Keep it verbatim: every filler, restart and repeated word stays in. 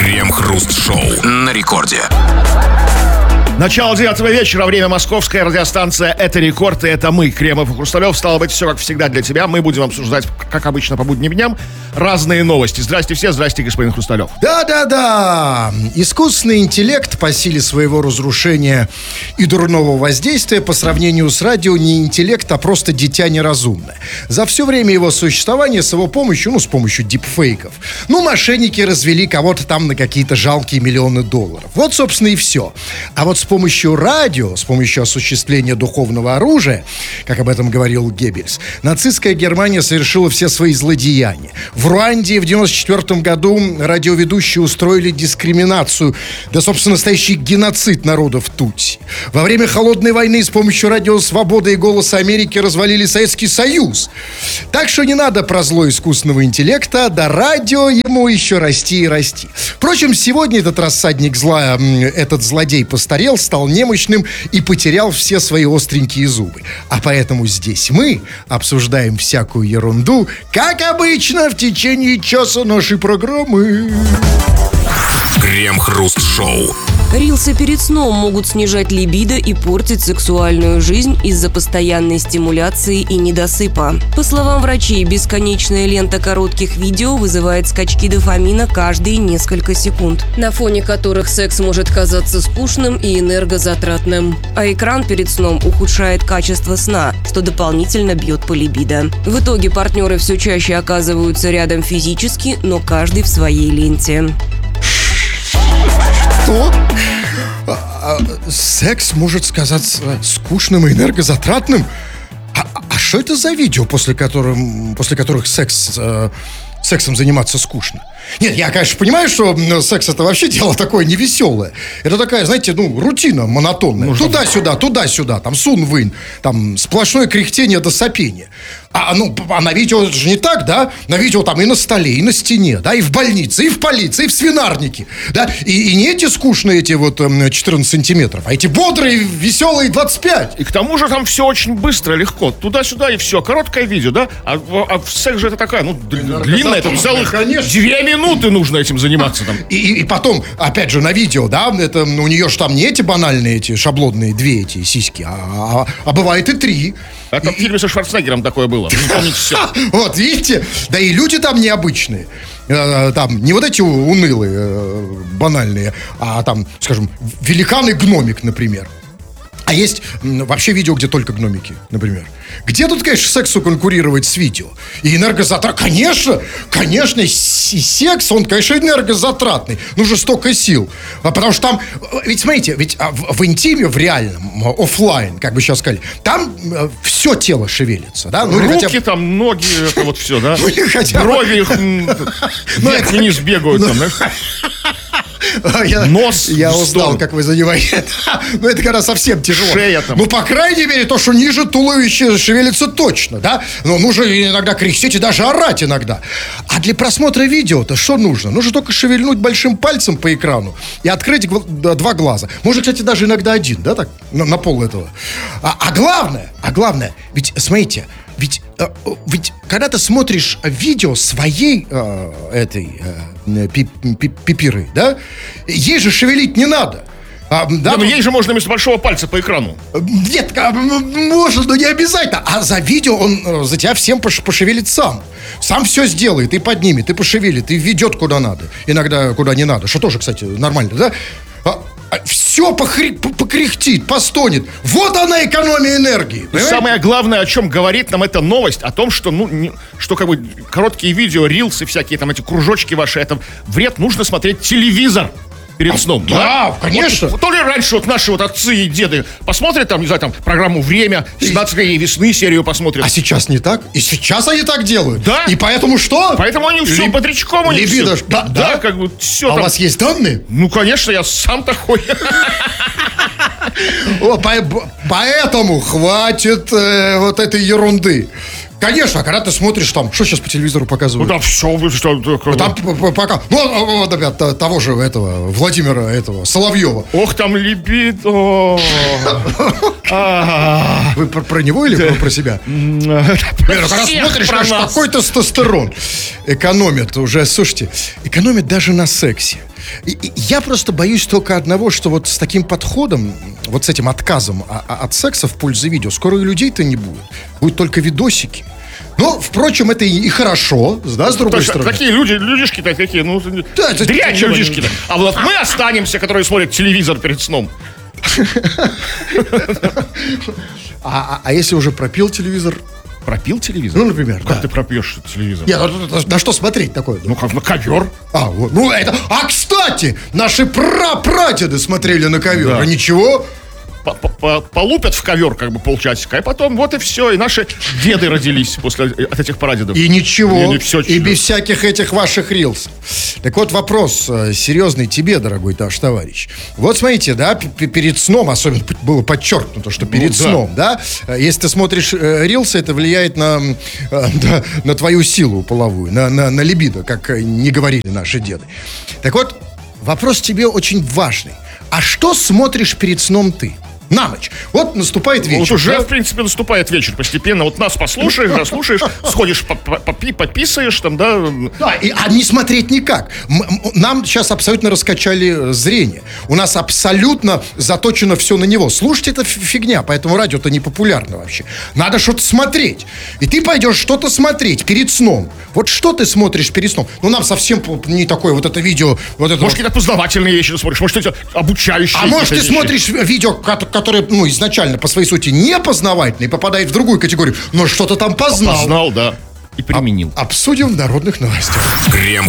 Крем-хруст-шоу на рекорде. Начало девятого вечера, время московская радиостанция «Это рекорд», и это мы, Кремов и Хрусталев. Стало быть, все как всегда для тебя. Мы будем обсуждать, как обычно, по будним дням разные новости. Здрасте все, здрасте, господин Хрусталев. Да-да-да, искусственный интеллект по силе своего разрушения и дурного воздействия по сравнению с радио не интеллект, а просто дитя неразумное. За все время его существования с его помощью, ну, с помощью дипфейков, ну, мошенники развели кого-то там на какие-то жалкие миллионы долларов. Вот, собственно, и все. А вот с помощью радио, с помощью осуществления духовного оружия, как об этом говорил Геббельс, нацистская Германия совершила все свои злодеяния. В Руанде в девяносто четвёртом году радиоведущие устроили дискриминацию, да, собственно, настоящий геноцид народов Тутси. Во время Холодной войны с помощью радио «Свобода» и «Голоса Америки» развалили Советский Союз. Так что не надо про зло искусственного интеллекта, да радио ему еще расти и расти. Впрочем, сегодня этот рассадник зла, этот злодей постарел, стал немощным и потерял все свои остренькие зубы. А поэтому здесь мы обсуждаем всякую ерунду, как обычно, в течение часа нашей программы. Крем-хруст-шоу. Рилсы перед сном могут снижать либидо и портить сексуальную жизнь из-за постоянной стимуляции и недосыпа. По словам врачей, бесконечная лента коротких видео вызывает скачки дофамина каждые несколько секунд, на фоне которых секс может казаться скучным и энергозатратным. А экран перед сном ухудшает качество сна, что дополнительно бьет по либидо. В итоге партнеры все чаще оказываются рядом физически, но каждый в своей ленте. Что? А, а, секс может сказаться скучным и энергозатратным? А что это за видео, после, которым, после которых секс, э, сексом заниматься скучно? Нет, я, конечно, понимаю, что секс — это вообще дело такое невеселое. Это такая, знаете, ну, рутина монотонная. Нужно... Туда-сюда, туда-сюда, там сун-вынь, там сплошное кряхтение до сопения. А, ну, а на видео это же не так, да? На видео там и на столе, и на стене, да, и в больнице, и в полиции, и в свинарнике, да? И, и не эти скучные эти вот четырнадцать сантиметров, а эти бодрые, веселые двадцать пять. И к тому же там все очень быстро, легко. Туда-сюда и все. Короткое видео, да? А, а секс же это такая, ну, длинная, это целых две минуты нужно этим заниматься там. И, и, и потом, опять же, на видео, да, это, у нее же там не эти банальные, эти шаблонные две эти сиськи, а, а, а бывает и три. Это в фильме со Шварценеггером такое было. Помните все. Вот, видите? Да и люди там необычные. Там не вот эти унылые, банальные, а там, скажем, великан и гномик, например. А есть вообще видео, где только гномики, например. Где тут, конечно, сексу конкурировать с видео? И энергозатрат... Конечно, конечно, и секс, он, конечно, энергозатратный. Нужно столько сил. А потому что там... Ведь, смотрите, ведь в, в интиме, в реальном, офлайн, как бы сейчас сказали, там все тело шевелится, да? Ну, руки хотя... там, ноги, это вот все, да? Брови их вверх-вниз бегают там, да? Я, Нос я узнал, как вы занимаетесь. Ну, это когда совсем тяжело. Шея там. Ну, по крайней мере, то, что ниже туловища шевелится точно, да? Но нужно иногда кряхтеть и даже орать иногда. А для просмотра видео-то что нужно? Нужно только шевельнуть большим пальцем по экрану и открыть два глаза. Может, кстати, даже иногда один, да, так? На, на пол этого. А, а главное, а главное, ведь, смотрите, ведь, э, ведь когда ты смотришь видео своей э, этой э, пи, пи, пипиры, да, ей же шевелить не надо. А, да, да, но ей же можно вместо большого пальца по экрану. Нет, можно, но не обязательно. А за видео он за тебя всем пошевелит сам. Сам все сделает, и поднимет, и пошевелит, и ведет куда надо. Иногда куда не надо, что тоже, кстати, нормально, да? А, все похри, покряхтит, постонет. Вот она, экономия энергии. Самое главное, о чем говорит нам эта новость, о том, что, ну, не, что как бы короткие видео, рилсы всякие, там эти кружочки ваши, это вред, нужно смотреть телевизор перед сном. А, да, да, конечно. Вот, то ли раньше вот наши вот отцы и деды посмотрят там, не знаю, там программу «Время», семнадцатой весны серию посмотрят. А сейчас не так? И сейчас они так делают? Да. И поэтому что? Поэтому они все Либ... бодрячком, они Либидо, все. Да, да, да, как бы все а там. У вас есть данные? Ну, конечно, я сам такой. О, по- поэтому хватит э, вот этой ерунды. Конечно, а когда ты смотришь там, что сейчас по телевизору показывают? Ну там все, что там пока, ну, вот опять того же этого Владимира этого Соловьева. Ох, там либидо. Вы про него или про себя? Когда смотришь, какой тестостерон экономит уже, слушайте, экономит даже на сексе. И, и я просто боюсь только одного, что вот с таким подходом, вот с этим отказом а- а- от секса в пользу видео, скоро и людей-то не будет. Будут только видосики. Но, впрочем, это и, и хорошо, да, с другой То есть, стороны. такие люди, людишки-то такие, ну, Да, это дрянь ничего не- людишки-то. А вот мы останемся, которые смотрят телевизор перед сном. А, а- а если уже пропил телевизор? Пропил телевизор? Ну, например, Как да. ты пропьешь телевизор? Нет, ну, на, на что смотреть такое? Ну, как на ковер. А, вот, ну это... А, кстати, наши пра-прадеды смотрели на ковер, Да. а ничего... По- по- Полупят в ковер как бы полчасика, и потом вот и все. И наши деды родились после от этих прадедов. И ничего, Или всё и чудо. без всяких этих ваших рилсов. Так вот вопрос э, серьезный тебе, дорогой наш товарищ. Вот смотрите, да, п- п- перед сном, особенно п- было подчеркнуто, что перед да. сном, да, э, если ты смотришь э, рилсы, это влияет на, м, э, на, на твою силу половую, на, на, на либидо, как э, не говорили наши деды. Так вот, вопрос тебе очень важный. А что смотришь перед сном ты? На ночь. Вот наступает вечер. Вот уже, да? в принципе, наступает вечер постепенно. Вот нас послушаешь, заслушаешь, сходишь, по- по- попи- пописаешь там, да. Да, и, а не смотреть никак. М- м- Нам сейчас абсолютно раскачали э, зрение. У нас абсолютно заточено все на него. Слушать это ф- фигня, поэтому радио-то не популярно вообще. Надо что-то смотреть. И ты пойдешь что-то смотреть перед сном. Вот что ты смотришь перед сном? Ну, нам совсем п- не такое вот это видео. Вот это Может, вот. какие-то познавательные вещи ты смотришь, может, эти обучающие. А может, ты какие-то вещи. смотришь видео, ко- которое, ну, изначально по своей сути не познавательное, и попадает в другую категорию, но что-то там познал. Познал, да. И применил. Обсудим в народных новостях. Крем